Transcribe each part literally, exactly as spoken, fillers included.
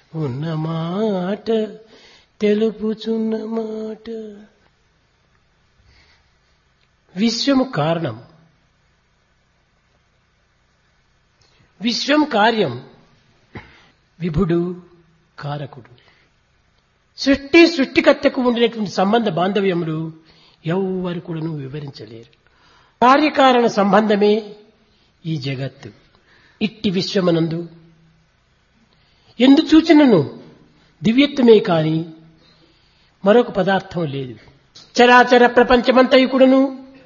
ఉన్న మాట తెలుపుచున్న మాట. విశ్వము కారణం, విశ్వం కార్యం, విభుడు కారకుడు. సృష్టి సృష్టికర్తకు ఉండినటువంటి సంబంధ బాంధవ్యములు ఎవ్వరు కూడాను వివరించలేరు. కార్యకారణ సంబంధమే ఈ జగత్తు. ఇట్టి విశ్వమనందు ఎందు చూచినను దివ్యత్వమే కాని మరొక పదార్థం లేదు. చరాచర ప్రపంచమంతయు కూడాను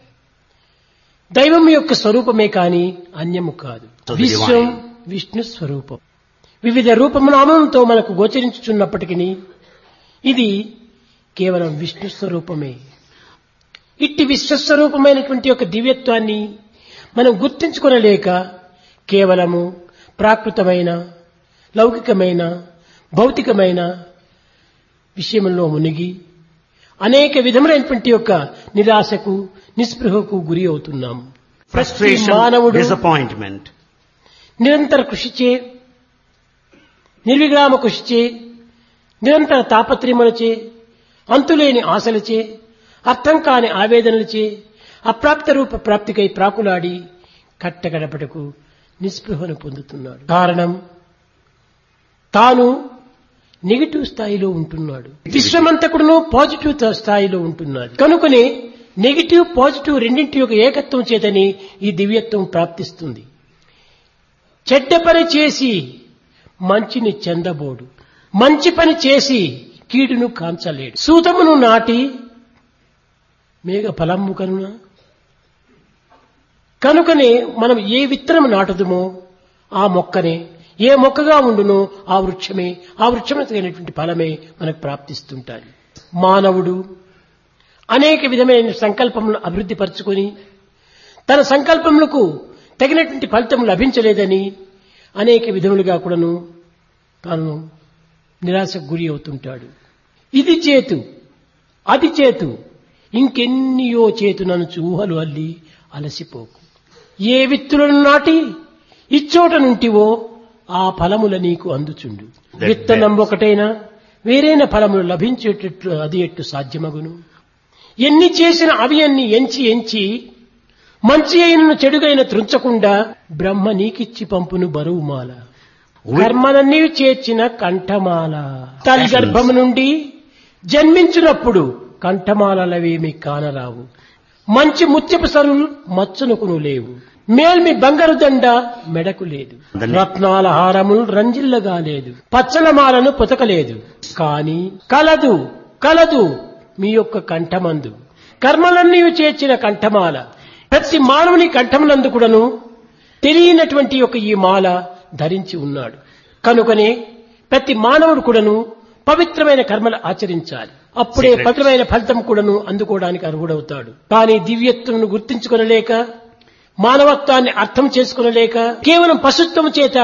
దైవం యొక్క స్వరూపమే కాని అన్యము కాదు. విశ్వం విష్ణు స్వరూపం. వివిధ రూపనామంతో మనకు గోచరించుచున్నప్పటికీ ఇది కేవలం విష్ణు స్వరూపమే. ఇట్టి విశ్వస్వరూపమైనటువంటి యొక్క దివ్యత్వాన్ని మనం గుర్తించుకొనలేక కేవలము ప్రాకృతమైన లౌకికమైన భౌతికమైన విషయంలో మునిగి అనేక విధములైనటువంటి యొక్క నిరాశకు నిస్పృహకు గురి అవుతున్నాము. మానవుడు disappointment. నిరంతర కృషిచే, నిర్విరామ కృషిచే, నిరంతర తాపత్రయములచే, అంతులేని ఆశలచే, అర్థం కాని ఆవేదనలచే అప్రాప్త రూప ప్రాప్తికై ప్రాకులాడి కట్టగడపటకు నిస్పృహను పొందుతున్నాడు. కారణం తాను నెగిటివ్ స్థాయిలో ఉంటున్నాడు. విశ్వమంతకుడును పాజిటివ్ స్థాయిలో ఉంటున్నాడు. కనుకనే నెగిటివ్ పాజిటివ్ రెండింటి యొక్క ఏకత్వం చేతని ఈ దివ్యత్వం ప్రాప్తిస్తుంది. చెడ్డ పని చేసి మంచిని చెందబోడు, మంచి పని చేసి కీడును కాంచలేడు. సూతమును నాటి మేఘ ఫలము కనున. కనుకనే మనం ఏ విత్తనం నాటుదుమో ఆ మొక్కనే, ఏ మొక్కగా ఉండునో ఆ వృక్షమే, ఆ వృక్షము తగినటువంటి ఫలమే మనకు ప్రాప్తిస్తుంటాయి. మానవుడు అనేక విధమైన సంకల్పములను అభివృద్ధి పరుచుకొని తన సంకల్పములకు తగినటువంటి ఫలితం లభించలేదని అనేక విధములుగా కూడాను తాను నిరాశకు గురి అవుతుంటాడు. ఇది చేతు, అది చేతు, ఇంకెన్నియో చేతుననుచు ఊహలు అల్లి అలసిపోకు. ఏ విత్తులను నాటి ఇచ్చోట నుంటివో ఆ ఫలముల నీకు అందుచుండు. విత్తనం ఒకటైనా వేరైన ఫలములు లభించేటట్లు అది ఎట్టు సాధ్యమగును. ఎన్ని చేసిన అవి అన్ని ఎంచి ఎంచి మంచి అయినను చెడుగైన త్రుంచకుండా బ్రహ్మ నీకిచ్చి పంపును బరువుమాల. కర్మలన్నీ చేర్చిన కంఠమాల. తల్లి గర్భము నుండి జన్మించినప్పుడు కంఠమాలవేమి కానరావు. మంచి ముత్యపు సరులు మచ్చునకును లేవు. మేల్మి బంగారు దండ మెడకు లేదు. రత్నాల హారములు రంజిల్లగా లేదు. పచ్చలమాలను పొతకలేదు. కాని కలదు కలదు మీ యొక్క కంఠమందు కర్మలన్నీ చేర్చిన కంఠమాల. ప్రతి మానవుని కంఠమునందు కూడాను తెలియనటువంటి యొక్క ఈ మాల ధరించి ఉన్నాడు. కనుకనే ప్రతి మానవుడు కూడాను పవిత్రమైన కర్మలు ఆచరించాలి. అప్పుడే పవిత్రమైన ఫలితం కూడాను అందుకోవడానికి అర్హుడవుతాడు. కానీ దివ్యత్వమును గుర్తించుకొనలేక, మానవత్వాన్ని అర్థం చేసుకొనలేక కేవలం పశుత్వం చేత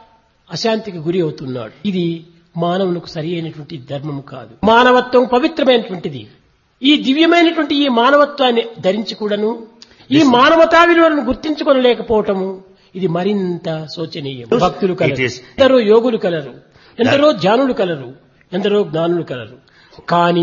అశాంతికి గురి అవుతున్నాడు. ఇది మానవునికి సరి అయినటువంటి ధర్మము కాదు. మానవత్వం పవిత్రమైనటువంటిది. ఈ దివ్యమైనటువంటి ఈ మానవత్వాన్ని ధరించి కూడాను ఈ మానవతా విలువలను గుర్తించుకొనలేకపోవటము ఇది మరింత శోచనీయం. భక్తులు కలరు, ఎందరో యోగులు కలరు, ఎందరో ధ్యానులు కలరు, ఎందరో జ్ఞానులు కలరు. కానీ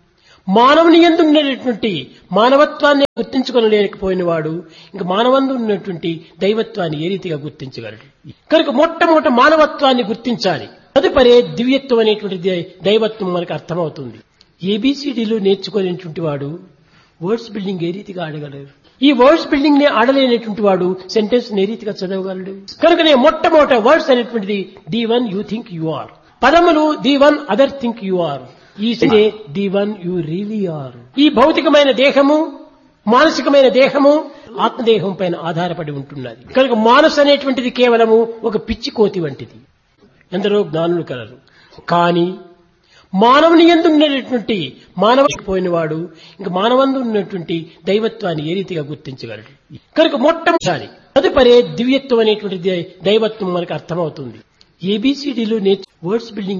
మానవుని యందు ఉన్నటువంటి మానవత్వాన్ని గుర్తించుకొనలేకపోయిన వాడు ఇంక మానవందు ఉన్నటువంటి దైవత్వాన్ని ఏ రీతిగా గుర్తించగలడు? కనుక మొట్టమొదట మానవత్వాన్ని గుర్తించాలి. తదుపరి దివ్యత్వం అనేటువంటి దైవత్వం మనకు అర్థమవుతుంది. ఏబిసిడీలు నేర్చుకునేటువంటి వాడు వర్డ్స్ బిల్డింగ్ ఏ రీతిగా ఆడగలరు? ఈ వర్డ్స్ బిల్డింగ్ ని ఆడలేనటువంటి వాడు సెంటెన్స్ ఏ రీతిగా చదవగలడు? కనుకనే మొట్టమొదట వర్డ్స్ అనేటువంటిది the one you think you are. పదములు the one other think you are. ఈ the one you really are. ఈ భౌతికమైన దేహము, మానసికమైన దేహము ఆత్మదేహం పైన ఆధారపడి ఉంటున్నది. కనుక మానసు అనేటువంటిది కేవలము ఒక పిచ్చి కోతి వంటిది. ఎందరో జ్ఞానులు కలరు. కానీ మానవుని యందు ఉన్నటువంటి మానవపోయినవాడు ఇంక మానవందు ఉన్నటువంటి దైవత్వాన్ని ఏ రీతిగా గుర్తించగలడు? కనుక మొట్టమొదటి తదుపరి దివ్యత్వం అనేటువంటి దైవత్వం మనకు అర్థమవుతుంది. ఏబిసిడీలు నేర్చు వర్డ్స్ బిల్డింగ్